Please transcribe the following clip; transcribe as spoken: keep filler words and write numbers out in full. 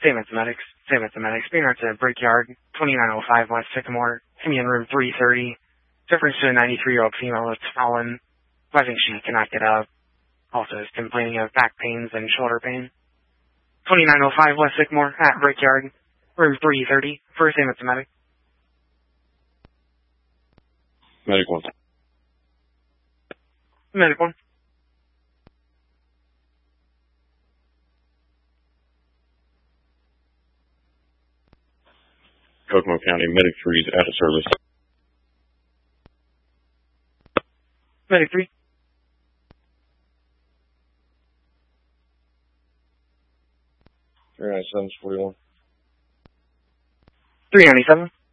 Same as the medics. Same as the medics. Being at the Brickyard, twenty-nine oh five West Sycamore. Hit me in room three thirty. Difference to a ninety-three-year-old female that's fallen. I think she cannot get up. Also is complaining of back pains and shoulder pain. twenty-nine oh five West Sycamore at Brickyard, room three thirty. First aim at the medic. Medic one. Medic one. Kokomo County, Medic three is out of service. Medic three. three ninety-seven, forty-one. three ninety-seven.